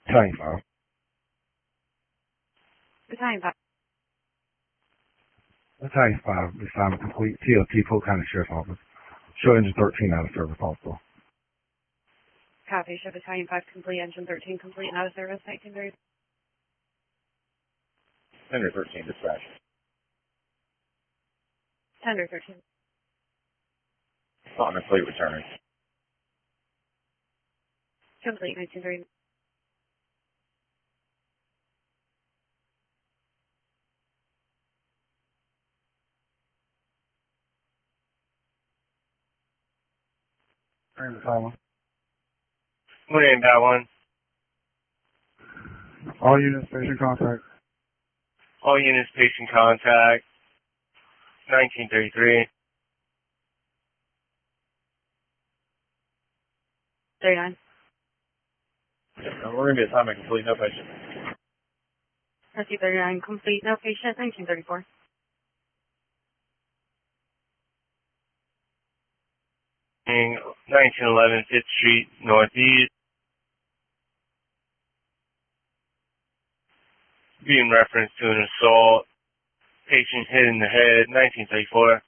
Battalion 5. Battalion 5. Battalion 5, assignment complete. TLT, Polk County Sheriff's Office. Show engine 13 out of service also. Copy. Show Battalion 5 complete. Engine 13 complete and out of service. 1930. Tender 13 dispatch. Tender 13. Not complete returning. Complete. 1930. Marine Battalion. Marine Battalion. All units, station contact. All units, patient contact. 1933. 39. We're going to be assignment complete, no patient. SC 39 complete. No patient. 1934. In 1911 5th Street Northeast. Being referenced to an assault. Patient hit in the head. 1934.